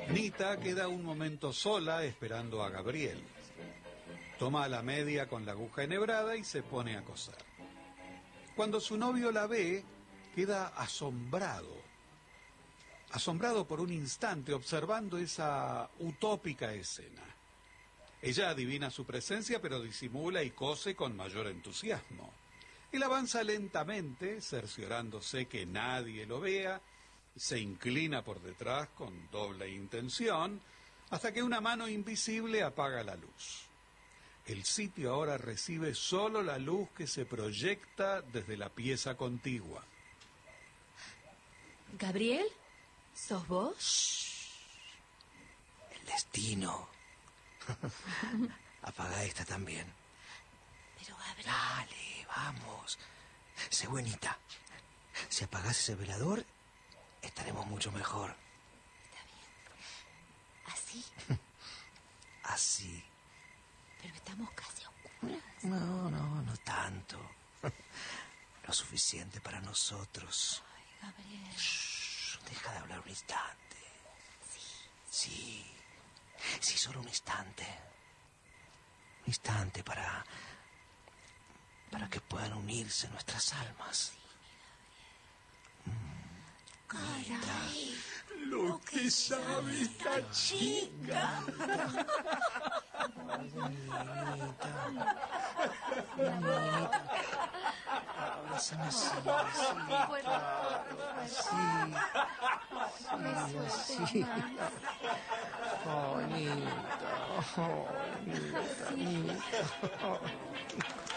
Nita queda un momento sola esperando a Gabriel. Toma la media con la aguja enhebrada y se pone a coser. Cuando su novio la ve, queda asombrado por un instante observando esa utópica escena. Ella adivina su presencia, pero disimula y cose con mayor entusiasmo. Él avanza lentamente, cerciorándose que nadie lo vea, se inclina por detrás con doble intención, hasta que una mano invisible apaga la luz. El sitio ahora recibe solo la luz que se proyecta desde la pieza contigua. ¿Gabriel? ¿Sos vos? Shh. El destino. Apaga esta también. Pero Gabriel... Dale, vamos. Sé buenita. Si apagás ese velador, estaremos mucho mejor. Está bien. ¿Así? Así. Pero estamos casi a oscuras. No tanto. Lo suficiente para nosotros. Ay, Gabriel. Shh, deja de hablar un instante. Sí, solo un instante. Un instante para que puedan unirse nuestras almas. Caray, Lo que sabe esta chica. Abrázame así. Sí. Ay, Nita.